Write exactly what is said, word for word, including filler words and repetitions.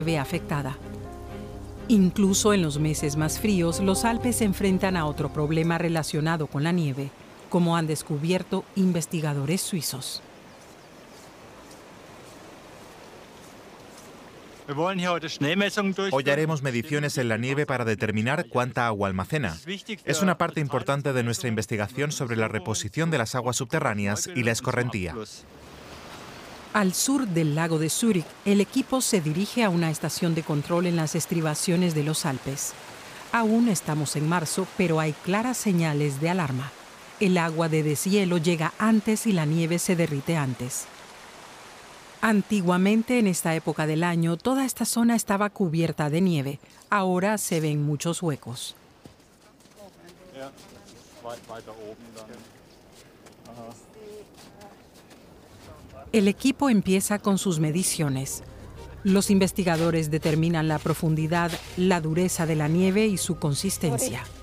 nieve afectada. Incluso en los meses más fríos, los Alpes se enfrentan a otro problema relacionado con la nieve, como han descubierto investigadores suizos. Hoy haremos mediciones en la nieve para determinar cuánta agua almacena. Es una parte importante de nuestra investigación sobre la reposición de las aguas subterráneas y la escorrentía. Al sur del lago de Zúrich, el equipo se dirige a una estación de control en las estribaciones de los Alpes. Aún estamos en marzo, pero hay claras señales de alarma. El agua de deshielo llega antes y la nieve se derrite antes. Antiguamente, en esta época del año, toda esta zona estaba cubierta de nieve. Ahora se ven muchos huecos. El equipo empieza con sus mediciones. Los investigadores determinan la profundidad, la dureza de la nieve y su consistencia.